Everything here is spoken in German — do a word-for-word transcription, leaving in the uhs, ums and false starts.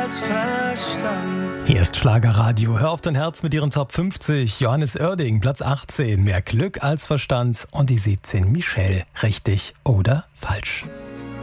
als Verstand. Hier ist Schlagerradio. Hör auf dein Herz mit ihren Top fünfzig. Johannes Oerding, Platz achtzehn. Mehr Glück als Verstand. Und die siebzehn. Michelle. Richtig oder falsch?